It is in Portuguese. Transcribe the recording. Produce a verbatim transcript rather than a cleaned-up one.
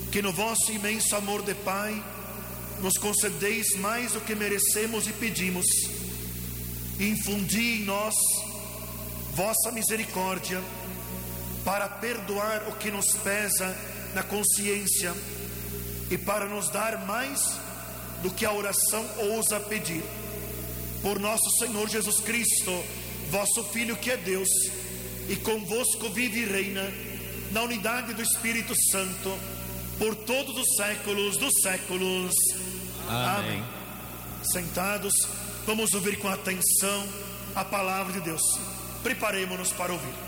que no vosso imenso amor de Pai nos concedeis mais do que merecemos e pedimos. Infundi em nós vossa misericórdia para perdoar o que nos pesa na consciência e para nos dar mais do que a oração ousa pedir. Por nosso Senhor Jesus Cristo, vosso Filho, que é Deus, e convosco vive e reina na unidade do Espírito Santo por todos os séculos dos séculos. Amém. Amém. Sentados, vamos ouvir com atenção a palavra de Deus. Preparemo-nos para ouvir.